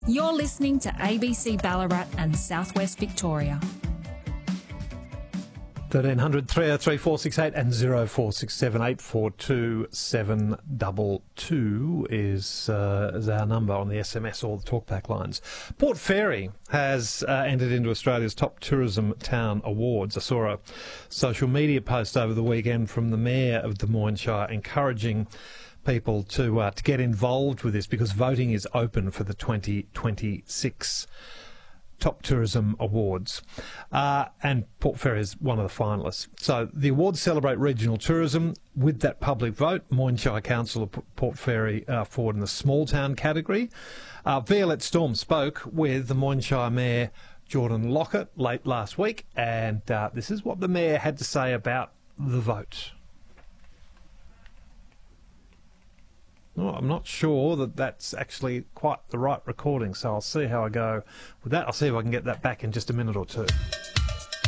You're listening to ABC Ballarat and Southwest Victoria. 1300 303 468 and 0467 842 722 is our number on the SMS or the talkback lines. Port Fairy has entered into Australia's top tourism town awards. I saw a social media post over the weekend from the Mayor of Des Moines Shire encouraging people to get involved with this because voting is open for the 2026 Top Tourism Awards, and Port Fairy is one of the finalists. So the awards celebrate regional tourism with that public vote. Moyne Shire Council have put Port Fairy forward in the small town category. Violette Storm spoke with the Moyne Shire Mayor Jordan Lockett late last week, and this is what the Mayor had to say about the vote. Oh, I'm not sure that that's actually quite the right recording, so I'll see how I go with that. I'll see if I can get that back in just a minute or two.